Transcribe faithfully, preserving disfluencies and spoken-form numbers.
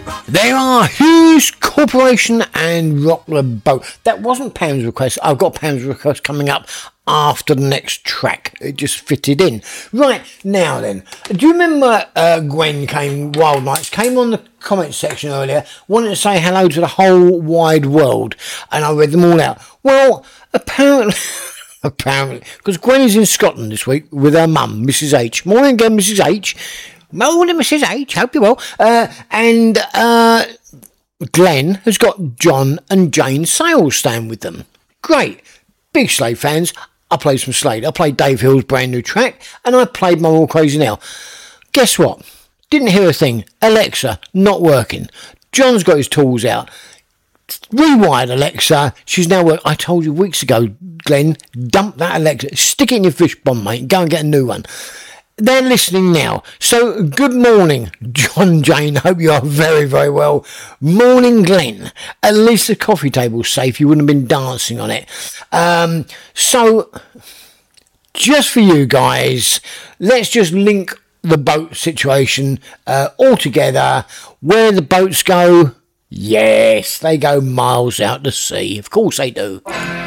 There are Hughes Corporation and Rock the Boat. That wasn't Pam's request. I've got Pam's request coming up after the next track. It just fitted in. Right, now then. Do you remember uh, Gwen came, Wild Nights, came on the comment section earlier, wanted to say hello to the whole wide world, and I read them all out. Well, apparently... apparently, because Gwen is in Scotland this week with her mum, Missus H. Morning again, Missus H. Morning, Missus H. Hope you're well. Uh, and uh, Glenn has got John and Jane Sales staying with them. Great. Big Slade fans. I played some Slade. I played Dave Hill's brand new track, and I played My All Crazy Now. Guess what? Didn't hear a thing. Alexa, not working. John's got his tools out. Rewired Alexa. She's now working. I told you weeks ago, Glenn, dump that Alexa. Stick it in your fish bomb, mate. Go and get a new one. They're listening now. So, good morning, John and Jane. Hope you are very, very well. Morning, Glenn. At least the coffee table's safe. You wouldn't have been dancing on it. Um, so, just for you guys, let's just link the boat situation uh, all together. Where the boats go, yes, they go miles out to sea. Of course they do.